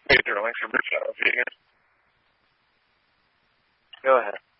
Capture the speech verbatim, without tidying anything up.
Hey, Sterling, for Rich out of Vegas. Go ahead.